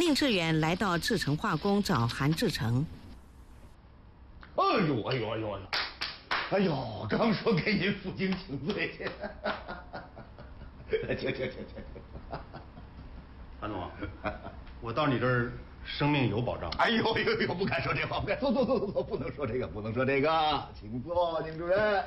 令志远来到志成化工找韩志成。 哎呦，刚说给您负荆请罪去。请。 韩总，我到你这儿生命有保障。 哎呦，不敢说这话，不敢。坐，不能说这个，请坐，宁主任。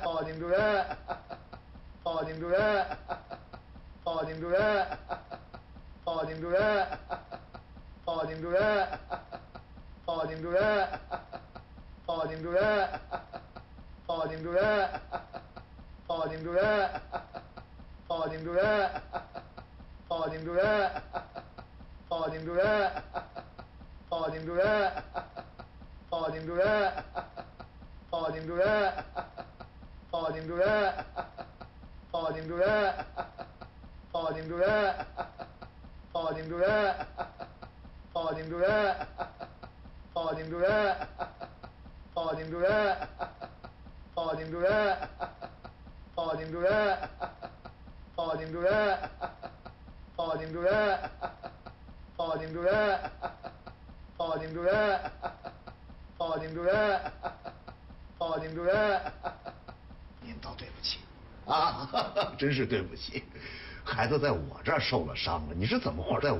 您倒对不起啊，真是对不起。孩子在我这儿受了伤了，你是怎么回事？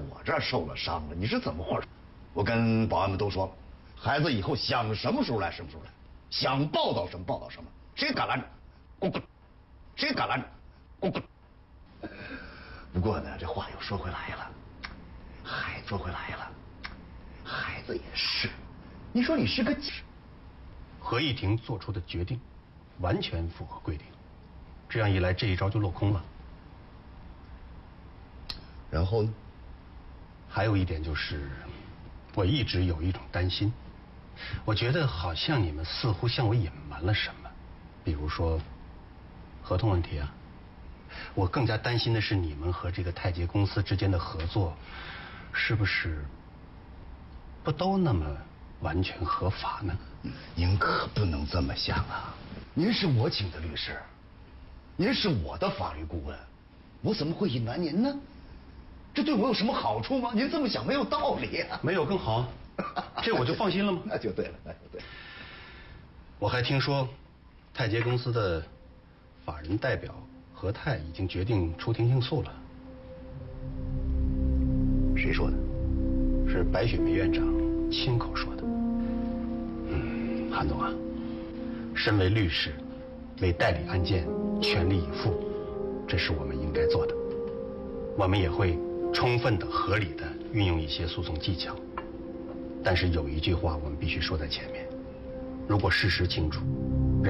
我跟保安们都说了，孩子以后想什么时候来什么时候来，想报道什么报道什么，谁敢拦着，滚！谁敢拦着，滚！不过呢，这话又说回来了，孩子也是，你说你是个， 合议庭做出的决定完全符合规定，这样一来这一招就落空了。 然后呢？ 还有一点就是，我一直有一种担心，我觉得好像你们似乎向我隐瞒了什么，比如说合同问题啊。我更加担心的是你们和这个泰捷公司之间的合作，是不是不都那么完全合法呢？ 您可不能这么想啊！您是我请的律师，您是我的法律顾问，我怎么会隐瞒您呢？这对我有什么好处吗？您这么想没有道理啊！ 没有更好，这我就放心了吗？ 那就对了。 我还听说，泰捷公司的法人代表何泰已经决定出庭应诉了。 谁说的？ 是白雪梅院长亲口说的。韩总啊，身为律师，为代理案件全力以赴，这是我们应该做的。我们也会充分的、合理的运用一些诉讼技巧。但是有一句话我们必须说在前面：如果事实清楚，